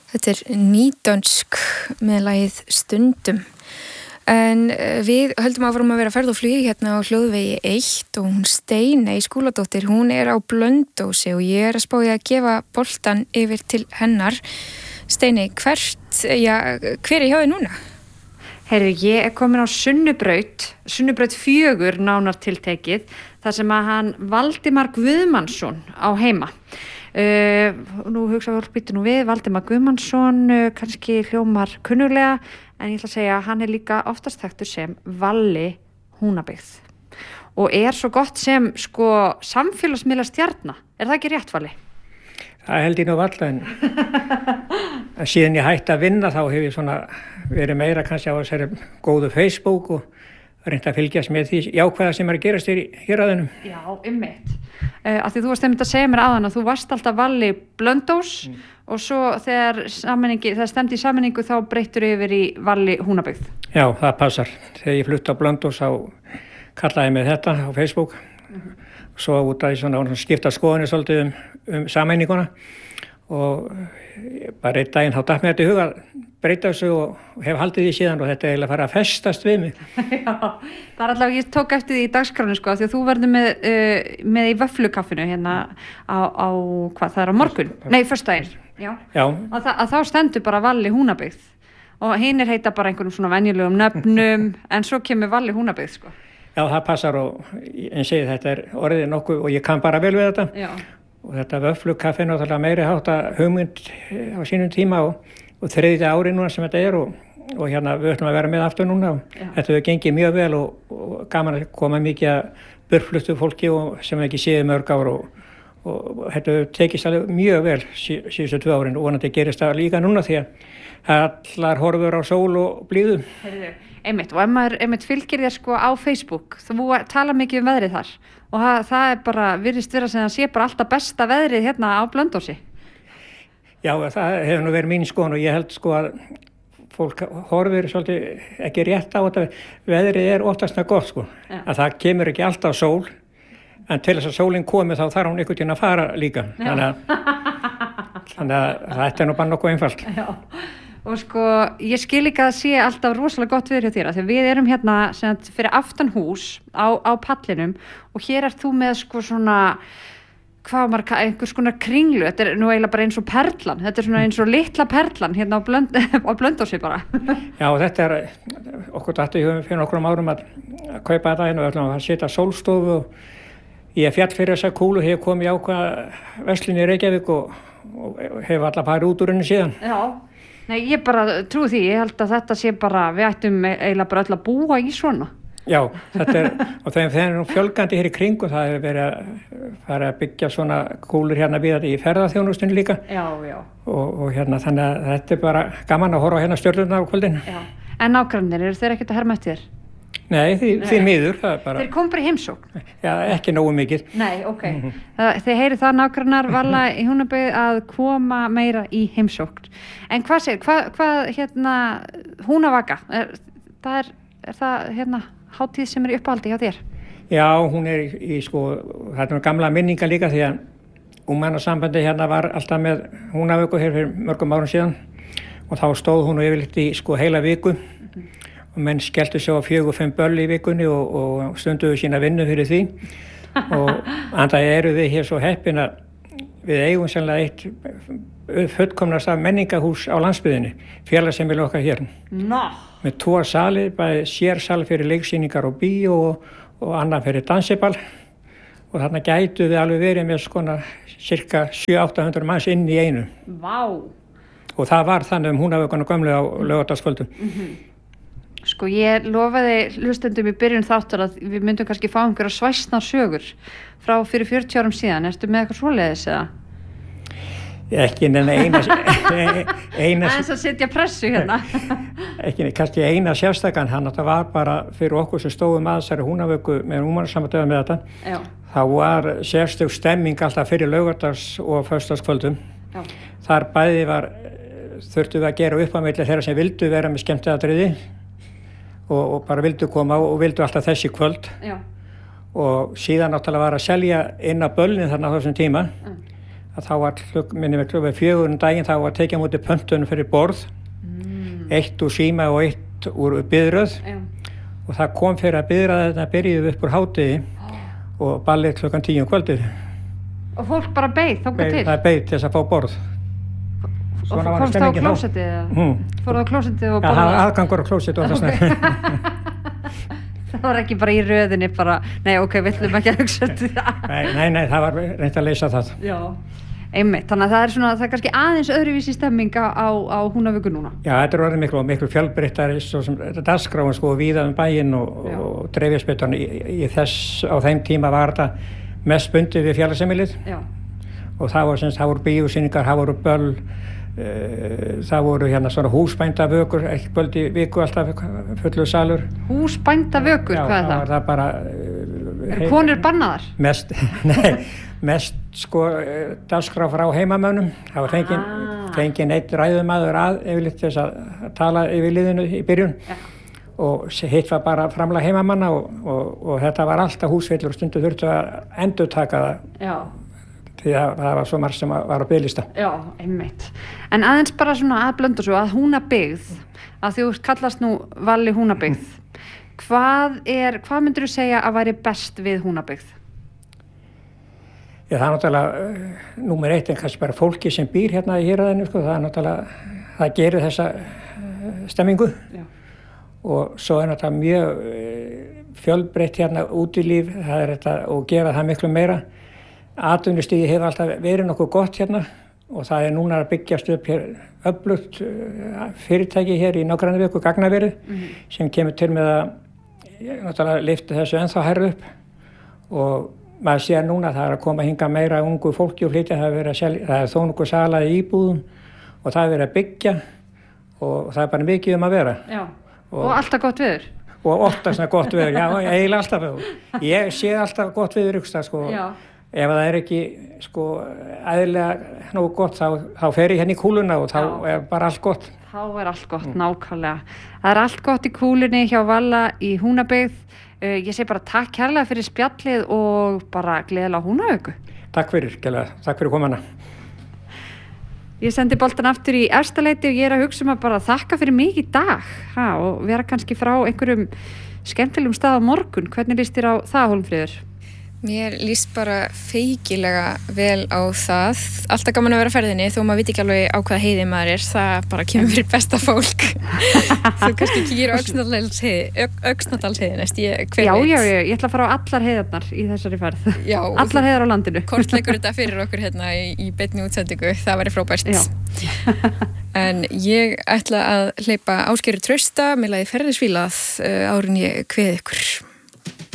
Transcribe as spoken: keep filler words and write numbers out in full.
Þetta er nýdönsk með lagið Stundum. En við höldum áfram að vera ferð og flugi hérna á Hljóðvegi eitt og hún Steiney Skúladóttir, hún er á Blönduósi og ég er að spá ég að gefa boltan yfir til hennar. Steiney, hvert, já, hver er hjá þig núna? Heyrðu, ég er komin á Sunnubraut, Sunnubraut fjögur nánar tiltekið, þar sem að hann Valdimar Guðmannsson á heima. Uh, nú hugsa fólk býttu nú við, Valdimar Guðmannsson uh, kannski hljómar kunnuglega, en ég ætla að segja að hann er líka oftast þekktur sem Valli Húnabyggð og er svo gott sem sko samfélagsmiðla stjarna. Er það ekki rétt, Valli? Það held ég nú varla, en, en síðan ég hætti að vinna þá hef ég svona verið meira kannski á þessari góðu Facebook og reynt að fylgjast með því jákvæða sem er að gerast hér í héraðinum. Já, einmitt. Uh, af því þú varst einmitt að segja mér áðan að þú varst alltaf Valli Blönduós mm. og svo þegar, þegar stemdi í sameiningu þá breyttur yfir í Valli Húnabyggð. Já, það passar. Þegar ég flutti á Blönduós þá kallaði ég mig þetta á Facebook mm-hmm. svo út að ég svona skipta skoðunni svolítið um, um sameininguna og bara einn daginn þá datt mér þetta í huga breyta þessu og hef haldið því síðan og þetta er eiginlega að fara að festast við mig. Já, það er alltaf, ég tók eftir því í dagskránu sko, því að þú verður með, uh, með í vöfflukaffinu hérna á, á, hvað, það er á morgun? Nei, föstudaginn. Já. Já. Og það, að þá stendur bara Valli Húnabyggð og hinir heita bara einhverjum svona venjulegum nöfnum en svo kemur Valli Húnabyggð sko. Já, það passar og en segi þetta er orðið nokkuð og ég kann bara vel við þetta. Já. Og þetta vöfflukaffi er náttúrulega meiri hátt að hugmynd á sínum tíma og og þriðja ári núna sem þetta er og, og hérna við ætlum að vera með aftur núna og Já. Þetta hefur gengið mjög vel og, og gaman að koma mikið að burfluttu fólki og sem ekki séð mörg ár og, og, og þetta hefur tekist alveg mjög vel sí, síðustu tvö árin og vonandi gerist það líka núna því að allar horfur á sól og blíðu. Heyrðu, einmitt og ef maður einmitt fylgir þér sko á Facebook þú tala mikið um veðrið þar og það, það er bara, virðist vera sem það sé bara alltaf besta veðrið hérna á Blönduósi. Já, það hefur nú verið mín skoðun og ég held sko að fólk horfir svolítið ekki rétt á þetta. Veðrið er oftast með gott sko, Já. Að það kemur ekki alltaf sól, en til þess að sólinn komi þá þarf hún einhvern veginn að fara líka. Þannig að, þannig að þetta er nú bara nokkuð einfalt. Já, og sko ég skil líka að sé alltaf rosalega gott veður hjá þér, þegar við erum hérna sem fyrir aftan hús á, á pallinum og hér er þú með sko svona hvað maður, einhvers konar kringlu, þetta er nú eiginlega bara eins og perlan, þetta er svona eins og litla perlan hérna á, blönd, á Blönduósi bara. Já, þetta er, okkur dættu í hugum fyrir nokkrum árum að, að kaupa þetta hérna og við ætlum að setja sólstofu og ég fjall fyrir þessa kúlu, hef komið í ákvað verslun í Reykjavík og, og hef alltaf farið út úr henni síðan. Já, nei, ég bara trúi því, ég held að þetta sé bara, við ættum eiginlega bara öll að búa í svona. Já, þetta er, og þegar það er nú fjölgandi hér í kringu, það hefur verið að fara að byggja svona kúlur hérna við þetta í ferðaþjónustunni líka. Já, já. Og, og hérna þannig að þetta er bara gaman að horfa hérna stjörnurnar á kvöldin. Já, en nágrannir, eru þeir ekkert að herma eftir þér? Nei, því, því miður, það er bara... Þeir kom bara í heimsókn? Já, ekki nógu mikið. Nei, ok. Mm-hmm. Það, þeir heyri það nágrannar Valla í Húnabyggð að koma meira í heimsókn. En hvað segir, hvað, hvað hérna, Húnavaka, er, það er, er það hérna... hátíð sem er í uppáhaldi hjá þér? Já, hún er í, í sko, þetta er gamla minninga líka því að ungmennasambandi hérna var alltaf með Húnavöku hér fyrir mörgum árum síðan og þá stóð hún yfirleitt í sko heila viku mm-hmm. og menn skelltu sig á fjögur, fimm böll í vikunni og, og stunduðu sína vinnu fyrir því og andað eru við hér svo heppin að við eigum sannlega eitt fullkomnasta menningahús á landsbyggðinni, félagsheimili okkar hér. Nó! Með tvo sali, bæði sérsal fyrir leiksýningar og bíó og, og annan fyrir dansiball og þarna gætu við alveg verið með skona cirka sjö til átta hundruð manns inn í einu. Vá! Og það var þannig um Húnavökuna gömlu á laugardagskvöldum. Mm-hmm. Sko ég lofaði hlustendum í byrjun þáttur að við myndum kannski fá einhverja svæsnar sögur frá fyrir fjörutíu árum síðan. Ertu með eitthvað svoleiðis eða? Ekki en eina... eina Það er að setja pressu hérna. Ekki, kannski eina sérstakann, hann það var bara fyrir okkur sem stóðum að þessari Húnavöku með ungmennasambandið með þetta. Já. þá var sérstök stemming alltaf fyrir laugardags- og föstudagskvöldum. Já. Þar bæði var, þurftu við að gera upp á milli þeirra sem vildu vera með skemmtiatriði og, og bara vildu koma og vildu alltaf þessi kvöld. Já. Og síðan náttúrulega var að selja inn á bölni þarna á þessum tíma. Mm. að þá var minni með klukkan fjögur um daginn, þá var tekið á móti pöntunum fyrir borð, mm. eitt úr síma og eitt úr biðröð yeah. og það kom fyrir að biðröðina byrjuði upp úr hádegi oh. og ballið klukkan tíu um kvöldið. Og fólk bara beið þangað til? Það beið til þess að fá borð. Og komst það á klósettið? Mm. Fór það á klósettið og borðað? Já, aðgangur á klósettið og það okay. Það var ekki bara í röðinni bara, nei ok, við ætlum ekki að hugsa þetta. Nei, nei, nei, það var reynt að leysa það. Já, einmitt, þannig að það er svona, það er kannski aðeins öðruvísi stemming á, á Húnavíku núna. Já, þetta er orðið miklu, miklu fjölbreyttari, svo sem dagskráin sko víða um bæinn og, og dreifjarspeytan í, í þess, á þeim tíma var þetta mest bundið við félagsheimilið. Já. Og það var, semst, það voru bíósýningar, það voru böll, það voru hérna svona húsbændavökur, ekki kvöld í viku alltaf fullur salur. Húsbændavökur, hvað er það? Já, það var bara... Er konur bannaðar? Mest, nei, mest sko dagskrá frá heimamönnum. Það var fengið ah. fengið einn ræðumadur að yfirleitt þess að tala yfir liðinu í byrjun. Ja. Og hitt var bara framlag heimamanna og, og, og þetta var alltaf húsvillur og stundu þurftu að endurtaka það. Já. Því að það var svo margt sem var á biðlista. Já, einmitt. En aðeins bara svona að blönda svo að Húnabyggð, að þú kallast nú Valli Húnabyggð, hvað er, hvað myndir þú segja að væri best við Húnabyggð? Já, það er náttúrulega uh, númer eitt en kannski bara fólki sem býr hérna í héraðinu, sko, það er náttúrulega, það gerir þessa uh, stemmingu. Já. Og svo er náttúrulega mjög uh, fjölbreytt hérna út í líf, það er þetta og gera það miklu meira. Atvinnustigið hefur alltaf verið nokkuð gott hérna og það er núna að byggjast upp hér öflugt fyrirtæki hér í nágrannavíku Gagnaverið mm-hmm. sem kemur til með að náttúrulega lyfta þessu ennþá hærra upp og maður sér núna að það er að koma hinga meira ungu fólki og flytja, það er verið að selja, það er þó nokkuð sala í íbúðum og það er verið að byggja og það er bara mikið um að vera. Já, og, og alltaf gott viður? Og oftast svona gott viður, já, eiginlega alltaf. Ég sé alltaf gott viður ykkur stað, sko. Já. Ef það er ekki sko æðilega nógu gott þá, þá fer ég henni í kúluna og þá Já. Er bara allt gott. Þá er allt gott, mm. nákvæmlega. Það er allt gott í kúlunni hjá Valla í Húnabyggð. Uh, ég segi bara takk kærlega fyrir spjallið og bara gleðilega Húnavíku. Takk fyrir, gleðilega. Takk fyrir komuna. Ég sendi boltan aftur í Efstaleiti og ég er að hugsa um að bara þakka fyrir mig í dag ha, og vera kannski frá einhverjum skemmtilegum stað á morgun. Hvernig líst þér á það, Hólmfríður? Mér líst bara feikilega vel á það. Alltaf gaman að vera á ferðinni þó maður viti ekki alveg á hvaða heiði maður er. Það bara kemur fyrir besta fólk. Þú kannski kíkir á Öxnadalsheiði næst. Ég, já, já, já, ég ætla að fara á allar heiðarnar í þessari ferð. Já, allar heiðar á landinu. Kortleikur þetta fyrir okkur hérna í, í beinni útsendingu. Það væri frábært. En ég ætla að hleypa Ásgeiri Trausta með lagið Ferðisvílað áður en ég kveð ykkur.